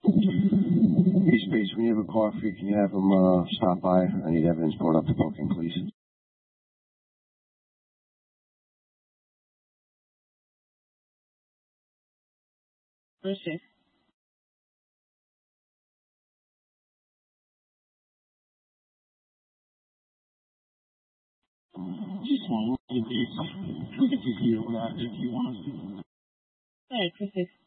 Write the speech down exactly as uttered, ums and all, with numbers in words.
Hey, Space, when you have a coffee, can you have him uh, stop by? I need evidence brought up to booking, please. Appreciate. Just want to be. We can just deal with that if you want to. All right, Chrissy.